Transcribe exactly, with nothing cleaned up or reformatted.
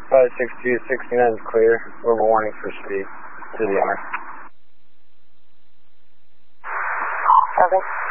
five six two, sixty-nine is clear. Verbal warning for speed to the owner. Okay.